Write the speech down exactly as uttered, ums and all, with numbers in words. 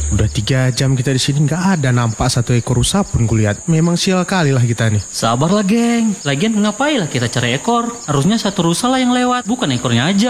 Udah tiga jam kita di sini nggak ada nampak satu ekor rusa pun kulihat. Memang sial kali lah kita nih. Sabarlah geng, lagian ngapain lah kita cari ekor? Harusnya satu rusa lah yang lewat, bukan ekornya aja.